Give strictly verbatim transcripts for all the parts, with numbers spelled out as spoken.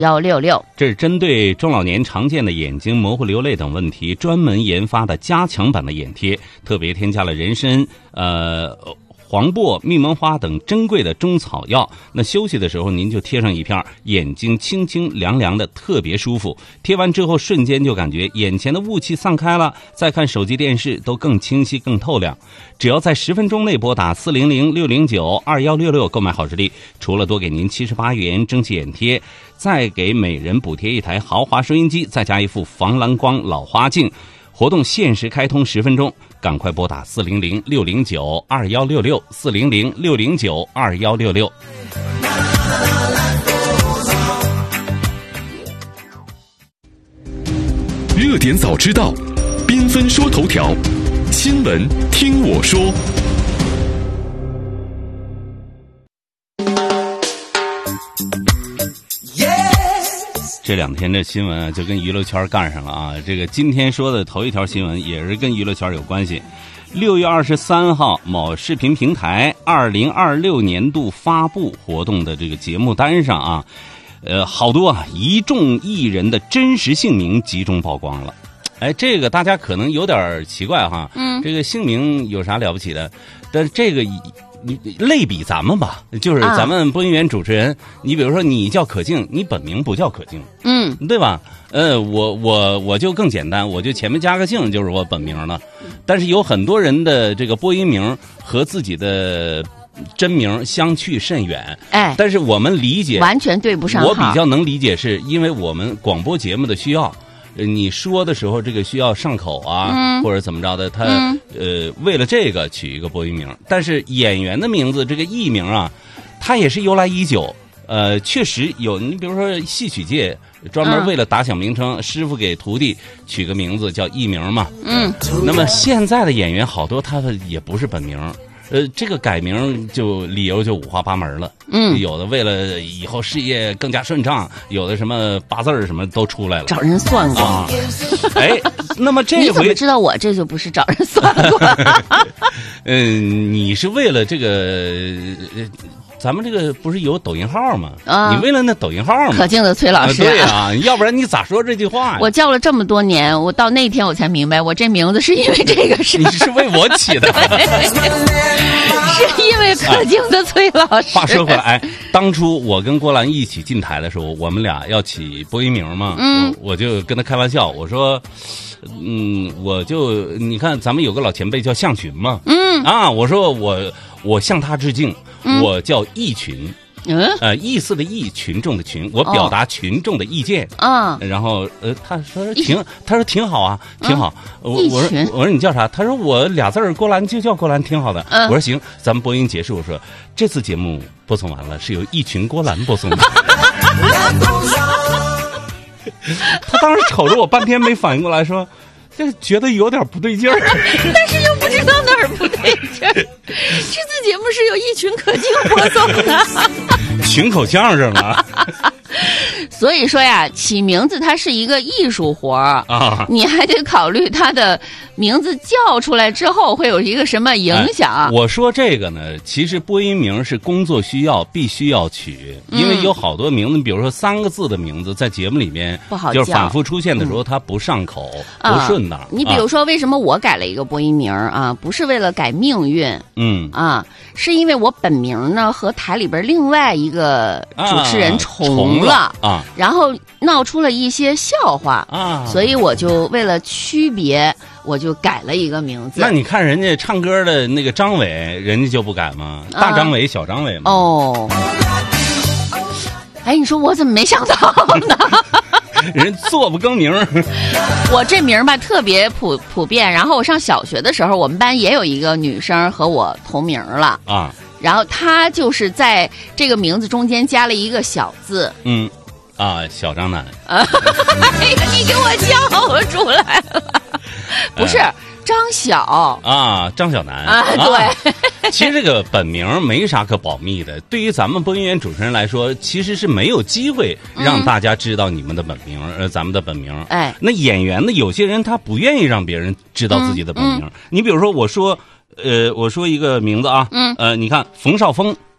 幺六六， 这是针对中老年常见的眼睛模糊、流泪等问题专门研发的加强版的眼贴，特别添加了人参、呃黄柏、蜜檬花等珍贵的中草药。那休息的时候您就贴上一片，眼睛清清凉凉的，特别舒服。贴完之后瞬间就感觉眼前的雾气散开了，再看手机电视都更清晰更透亮。只要在十分钟内拨打四零零六零九二幺六六购买好视力，除了多给您七十八元蒸汽眼贴，再给每人补贴一台豪华收音机，再加一副防蓝光老花镜。活动限时开通十分钟，赶快拨打四零零六零九二幺六六四零零六零九二幺六六。 热点早知道，缤纷说头条，新闻听我说。 这两天这新闻啊，就跟娱乐圈干上了啊！这个今天说的头一条新闻也是跟娱乐圈有关系。六月二十三号，某视频平台二零二六年度发布活动的这个节目单上啊，呃，好多啊一众艺人的真实姓名集中曝光了。哎，这个大家可能有点奇怪哈，嗯，这个姓名有啥了不起的？但是这个你类比咱们吧，就是咱们播音员主持人，啊、你比如说你叫可静，你本名不叫可静， 嗯， 对吧？呃，我我我就更简单，我就前面加个静就是我本名了。但是有很多人的这个播音名和自己的真名相去甚远， 哎， 但是我们理解完全对不上号。 我比较能理解，是因为我们广播节目的需要。你说的时候，这个需要上口啊，嗯、或者怎么着的，他、嗯、呃，为了这个取一个播音名。但是演员的名字，这个艺名啊，它也是由来已久。呃，确实有，你比如说戏曲界专门为了打响名称，嗯、师傅给徒弟取个名字叫艺名嘛。嗯。那么现在的演员好多，他的也不是本名。呃，这个改名就理由就五花八门了。嗯，有的为了以后事业更加顺畅，有的什么八字儿什么都出来了， 找人算过。啊、 哎，那么这回你怎么知道我这就不是找人算过？ 嗯，你是为了这个。咱们这个不是有抖音号吗？啊，你为了那抖音号吗？ 可敬的崔老师， 啊对啊，要不然你咋说这句话呀？ 我叫了这么多年，我到那天我才明白，我这名字是因为这个事。 你是为我起的， 是因为可敬的崔老师。 话说回来，哎，当初我跟郭兰一起进台的时候，我们俩要起播音名嘛，嗯，我, 我就跟他开玩笑，我说。嗯，我就你看，咱们有个老前辈叫向群嘛，嗯啊，我说我我向他致敬，嗯、我叫义群，嗯，呃，意思的义，群众的群，我表达群众的意见啊、哦。然后呃，他说挺，他说挺好啊，挺好。嗯、我我说我说你叫啥？他说我俩字儿郭兰就叫郭兰，挺好的。嗯、我说行，咱们播音结束，我说这次节目播送完了，是由义群郭兰播送的。他当时瞅着我半天没反应过来，说：“这觉得有点不对劲儿。” 但是又不知道哪儿不对劲儿。这次节目是由一群可敬播送的， 群口相声啊。 所以说呀，起名字它是一个艺术活儿啊，你还得考虑它的名字叫出来之后会有一个什么影响。 哎、我说这个呢，其实播音名是工作需要，必须要取，因为有好多名字，嗯、比如说三个字的名字，在节目里面不好叫，就是反复出现的时候，它不上口，嗯、不顺当、啊。 你比如说，为什么我改了一个播音名啊？不是为了改命运，嗯啊，是因为我本名呢和台里边另外一个主持人重了啊。啊然后闹出了一些笑话啊，所以我就为了区别，我就改了一个名字。 那你看人家唱歌的那个张伟，人家就不改吗？啊、大张伟、小张伟吗？ 哦，哎，你说我怎么没想到呢？ 人做不更名。 我这名吧特别普普遍，然后我上小学的时候，我们班也有一个女生和我同名了啊，然后她就是在这个名字中间加了一个小字，嗯。 啊，小张楠！ 哎呀，你给我叫出来了，不是、呃、张小啊，张小楠啊，对。 啊、其实这个本名没啥可保密的，对于咱们播音员主持人来说，其实是没有机会让大家知道你们的本名，呃、嗯，咱们的本名。哎，那演员呢，有些人他不愿意让别人知道自己的本名。嗯嗯、你比如说，我说，呃，我说一个名字啊，嗯，呃，你看冯绍峰。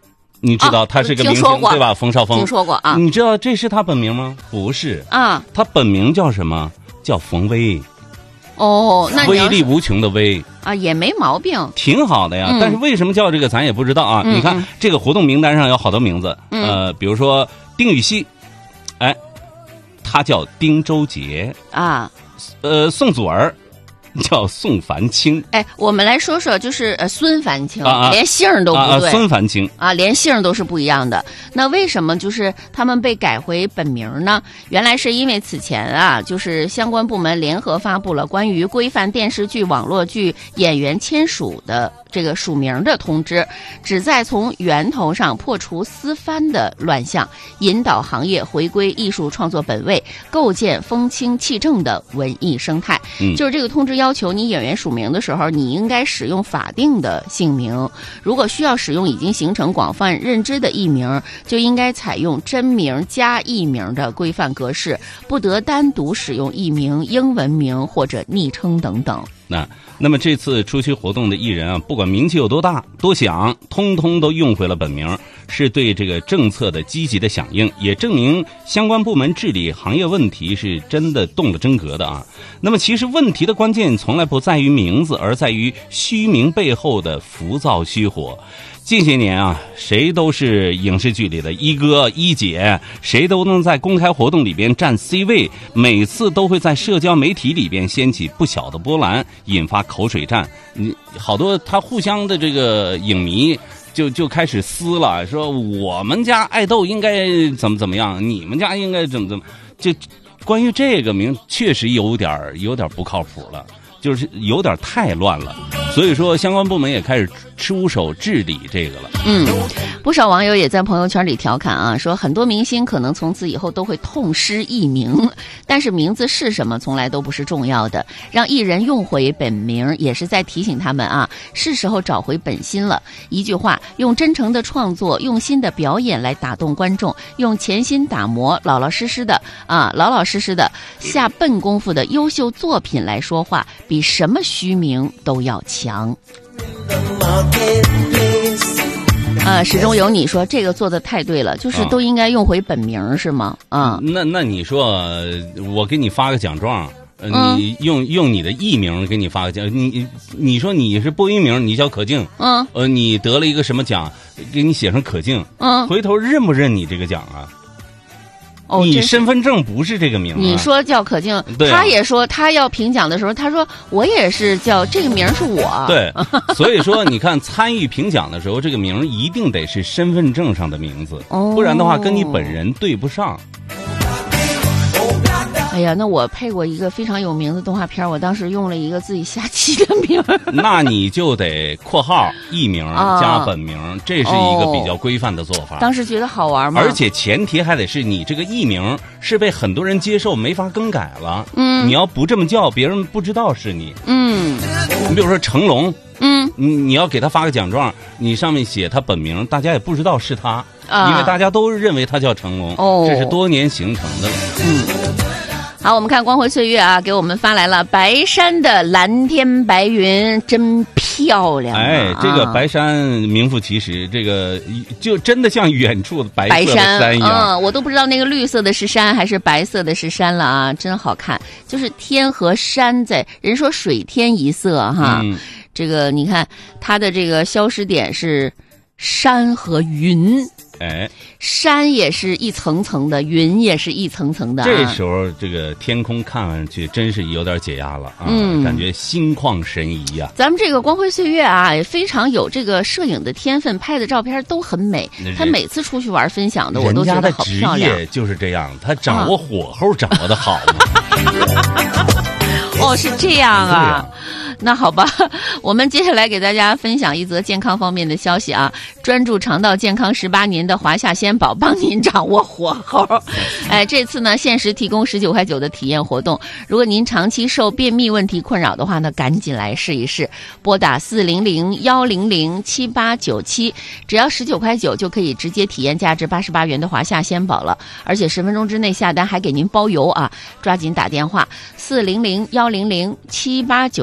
你知道他是个明星对吧？冯绍峰听说过啊？ 你知道这是他本名吗？不是啊，他本名叫什么？叫冯威。 哦，那威力无穷的威啊，也没毛病， 挺好的呀。嗯、但是为什么叫这个，咱也不知道啊。嗯、你看、嗯、这个活动名单上有好多名字，嗯、呃，比如说丁禹兮，哎，他叫丁周杰啊，呃，宋祖儿叫宋凡清。 哎，我们来说说，就是呃孙凡清，啊、连姓都不对。 啊、孙凡清啊，连姓都是不一样的。那为什么就是他们被改回本名呢？原来是因为此前啊，就是相关部门联合发布了关于规范电视剧、网络剧演员签署的这个署名的通知，旨在从源头上破除私翻的乱象，引导行业回归艺术创作本位，构建风清气正的文艺生态。嗯，就是这个通知要求你演员署名的时候，你应该使用法定的姓名。如果需要使用已经形成广泛认知的艺名，就应该采用真名加艺名的规范格式，不得单独使用艺名、英文名或者昵称等等。 那那么这次出席活动的艺人啊，不管名气有多大多响，通通都用回了本名，是对这个政策的积极的响应，也证明相关部门治理行业问题是真的动了真格的啊。那么其实问题的关键从来不在于名字，而在于虚名背后的浮躁虚火。近些年啊，谁都是影视剧里的一哥一姐，谁都能在公开活动里边占 C 位，每次都会在社交媒体里边掀起不小的波澜，引发口水战。你好多他互相的这个影迷就就开始撕了，说我们家爱豆应该怎么怎么样，你们家应该怎么怎么，就关于这个名确实有点有点不靠谱了，就是有点太乱了。所以说相关部门也开始出手治理这个了。 嗯，不少网友也在朋友圈里调侃啊，说很多明星可能从此以后都会痛失艺名，但是名字是什么从来都不是重要的，让艺人用回本名也是在提醒他们啊，是时候找回本心了。一句话，用真诚的创作、用心的表演来打动观众，用潜心打磨、老老实实的啊，老老实实的下笨功夫的优秀作品来说话，比什么虚名都要强。强，呃，始终有你说这个做的太对了，就是都应该用回本名，是吗？啊， 那那你说，我给你发个奖状，呃、嗯、你用用你的艺名给你发个奖，你你说你是播音名，你叫可静，嗯，呃，你得了一个什么奖，给你写上可静，嗯，回头认不认你这个奖啊？ 哦， 你身份证不是这个名、啊、 你说叫可静、啊、他也说他要评奖的时候，他说我也是叫这个名是我。 对，所以说你看参与评奖的时候，这个名一定得是身份证上的名字、哦、不然的话跟你本人对不上。 哎呀，那我配过一个非常有名的动画片，我当时用了一个自己瞎起的名那你就得括号艺名加本名、啊、这是一个比较规范的做法、 哦、当时觉得好玩吗？ 而且前提还得是你这个艺名是被很多人接受，没法更改了。嗯，你要不这么叫，别人不知道是你。嗯，你比如说成龙，嗯，你你要给他发个奖状，你上面写他本名，大家也不知道是他、啊、因为大家都认为他叫成龙、哦、这是多年形成的了。嗯， 好，我们看光辉岁月啊，给我们发来了白山的蓝天白云，真漂亮、啊。 哎，这个白山名副其实，这个就真的像远处的白色的山一样。 嗯，我都不知道那个绿色的是山还是白色的是山了啊，真好看。就是天和山在，人说水天一色哈。嗯，这个你看它的这个消失点是山和云。哎，山也是一层层的，云也是一层层的、啊。 这时候，这个天空看上去真是有点解压了啊，嗯、感觉心旷神怡呀、啊。 咱们这个光辉岁月啊，也非常有这个摄影的天分，拍的照片都很美。他每次出去玩分享的，我都觉得好漂亮。 人家的职业就是这样，他掌握火候掌握的好嘛。 哦，是这样啊。那好吧，我们接下来给大家分享一则健康方面的消息啊！专注肠道健康十八年的华夏仙宝帮您掌握火候。哎，这次呢限时提供十九块九的体验活动，如果您长期受便秘问题困扰的话呢，赶紧来试一试，拨打四零零幺零零七八九七，只要十九块九就可以直接体验价值八十八元的华夏仙宝了，而且十分钟之内下单还给您包邮啊！抓紧打电话四零零幺零零七八九七。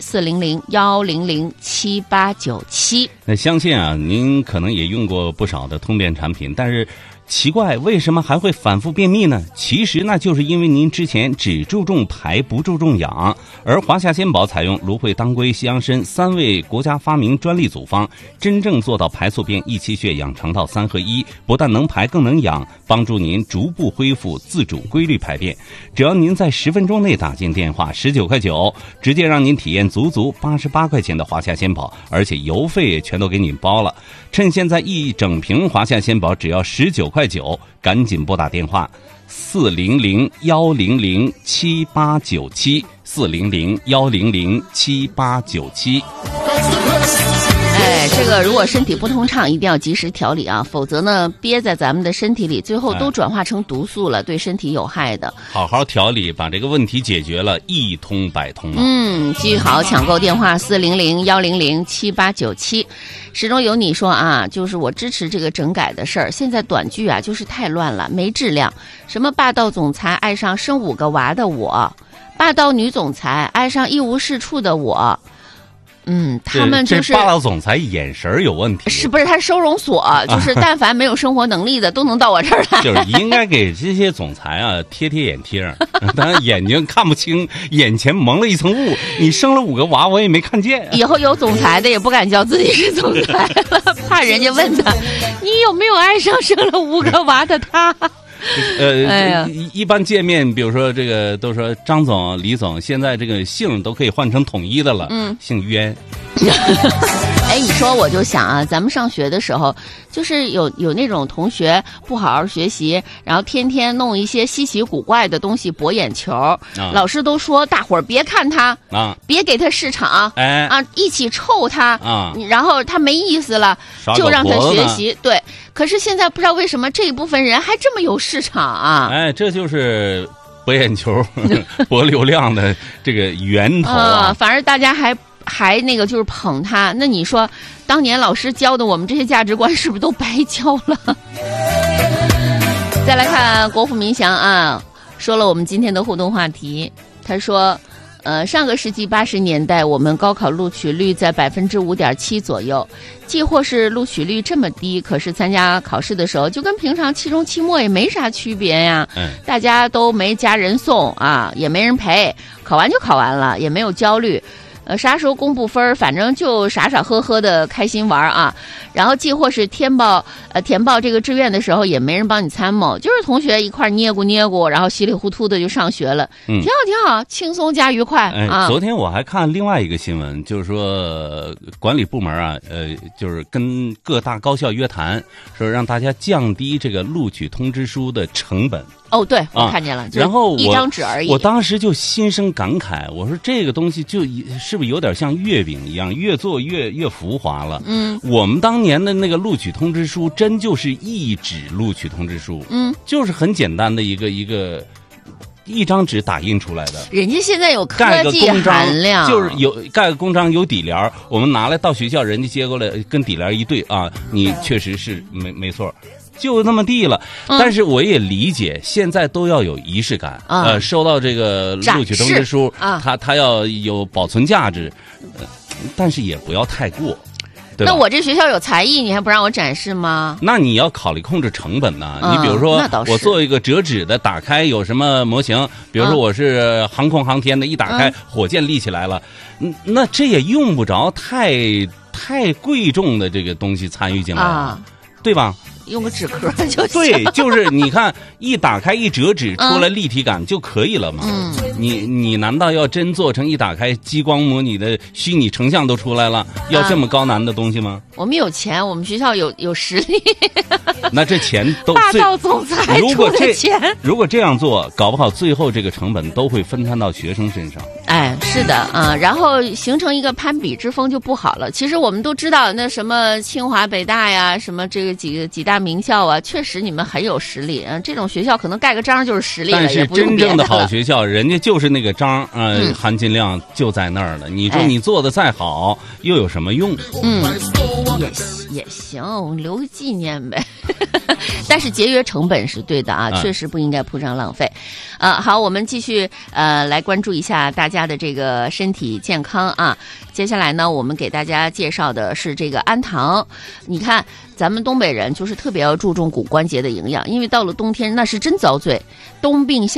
四零零幺零零七八九七。 那相信啊，您可能也用过不少的通便产品，但是奇怪，为什么还会反复便秘呢？其实那就是因为您之前只注重排不注重养，而华夏鲜宝采用芦荟、当归、西洋参三味国家发明专利组方，真正做到排宿便益气血养肠道三合一，不但能排更能养，帮助您逐步恢复自主规律排便。只要您在十分钟内打进电话十九块九，直接让您体验足足八十八块钱的华夏鲜宝，而且邮费全都给您包了。趁现在一整瓶华夏鲜宝只要十九块九，赶紧拨打电话四零零幺零零七八九七四零零幺零零七八九七。 哎，这个如果身体不通畅，一定要及时调理啊，否则呢，憋在咱们的身体里，最后都转化成毒素了，哎、对身体有害的。 好好调理，把这个问题解决了，一通百通啊！ 嗯，记好抢购电话四零零幺零零七八九七。始终有你说啊，就是我支持这个整改的事儿。现在短剧啊，就是太乱了，没质量。什么霸道总裁爱上生五个娃的我，霸道女总裁爱上一无是处的我。嗯，他们就是霸道总裁眼神有问题， 是不是？他收容所，就是但凡没有生活能力的都能到我这儿来。 就是应该给这些总裁啊贴贴眼贴，当然眼睛看不清，眼前蒙了一层雾。你生了五个娃，我也没看见。 以后有总裁的也不敢叫自己是总裁了，怕人家问他，你有没有爱上生了五个娃的他？ 呃，哎、一般见面，比如说这个都说张总、李总，现在这个姓都可以换成统一的了，嗯，姓冤。 哎，你说我就想啊，咱们上学的时候，就是有有那种同学不好好学习，然后天天弄一些稀奇古怪的东西博眼球，啊、老师都说大伙儿别看他啊，别给他市场，哎啊，一起臭他啊，然后他没意思了，就让他学习。对，可是现在不知道为什么这一部分人还这么有市场啊！ 哎，这就是博眼球、博流量的这个源头啊！ 呃、反而大家还。还那个就是捧他，那你说当年老师教的我们这些价值观是不是都白教了？再来看国富民祥啊，说了我们今天的互动话题，他说呃，上个世纪八十年代我们高考录取率在百分之五点七左右，既或是录取率这么低，可是参加考试的时候就跟平常期中期末也没啥区别呀，嗯，大家都没家人送啊，也没人陪，考完就考完了，也没有焦虑。呃，啥时候公布分儿，反正就傻傻呵呵的开心玩啊。然后既或是填报呃填报这个志愿的时候，也没人帮你参谋，就是同学一块捏咕捏咕，然后稀里糊涂的就上学了，嗯，挺好挺好，轻松加愉快、 哎、 啊。 昨天我还看另外一个新闻，就是说管理部门啊，呃，就是跟各大高校约谈，说让大家降低这个录取通知书的成本。 哦，对，我看见了，啊、 然后一张纸而已。 我当时就心生感慨，我说这个东西就是不是有点像月饼一样，越做越越浮华了。嗯，我们当年的那个录取通知书，真就是一纸录取通知书，嗯，就是很简单的一个一个一张纸打印出来的。 人家现在有科技含量， 就是有盖个公章有底联，我们拿来到学校，人家接过来跟底联一对啊，你确实是没没错。就那么地了，但是我也理解，现在都要有仪式感。嗯、呃，收到这个录取通知书，啊、它它要有保存价值，呃，但是也不要太过。对吧？ 那我这学校有才艺，你还不让我展示吗？ 那你要考虑控制成本呢。嗯、你比如说，我做一个折纸的，打开有什么模型？比如说我是航空航天的，一打开、嗯、火箭立起来了，嗯，那这也用不着太太贵重的这个东西参与进来，啊、对吧？ 用个纸壳就行。 对，就是你看，一打开一折纸出来立体感就可以了嘛。嗯，你你难道要真做成一打开激光模拟的虚拟成像都出来了，要这么高难的东西吗？ 我们有钱，我们学校有有实力。 那这钱都霸道总裁出的钱， 如果这样做，搞不好最后这个成本都会分摊到学生身上。 哎，是的啊，然后形成一个攀比之风就不好了。其实我们都知道，那什么清华、北大呀，什么这个几个几大名校啊，确实你们很有实力。嗯，这种学校可能盖个章就是实力了， 但是真正的好学校，人家就是那个章，呃，嗯、含金量就在那儿了。你说你做的再好，哎、又有什么用？ 嗯，也也行，留个纪念呗。 但是节约成本是对的啊，确实不应该铺张浪费。啊，好，我们继续呃来关注一下大家的这个身体健康啊。接下来呢，我们给大家介绍的是这个氨糖。你看，咱们东北人就是特别要注重骨关节的营养，因为到了冬天那是真遭罪，冬病夏